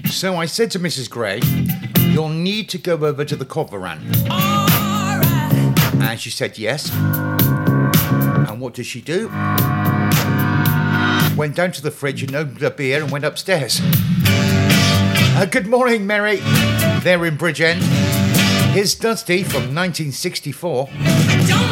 So I said to Mrs. Gray, you'll need to go over to the cob varan. And she said yes. And what did she do? Went down to the fridge and opened a beer and went upstairs. Good morning, Mary. There in Bridgend. Here's Dusty from 1964.